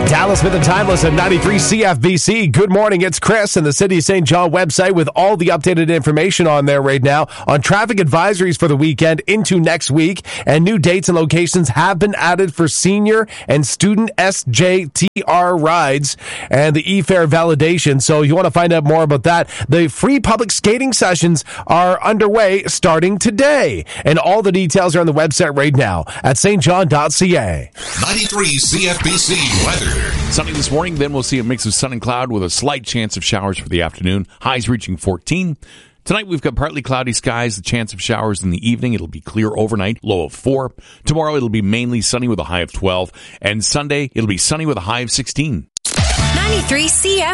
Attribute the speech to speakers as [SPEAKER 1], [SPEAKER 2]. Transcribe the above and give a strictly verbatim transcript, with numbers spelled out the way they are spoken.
[SPEAKER 1] Dallas Smith and Timeless at ninety-three C F B C. Good morning, it's Chris and the City of Saint John website with all the updated information on there right now on traffic advisories for the weekend into next week. And new dates and locations have been added for senior and student S J T R rides and the e-fare validation. So you want to find out more about that. The free public skating sessions are underway starting today. And all the details are on the website right now at s t john dot c a.
[SPEAKER 2] ninety-three C F B C weather.
[SPEAKER 3] Sunny this morning, then we'll see a mix of sun and cloud with a slight chance of showers for the afternoon. Highs reaching fourteen. Tonight we've got partly cloudy skies, the chance of showers in the evening. It'll be clear overnight, low of four. Tomorrow it'll be mainly sunny with a high of twelve. And Sunday it'll be sunny with a high of sixteen.
[SPEAKER 4] ninety-three C F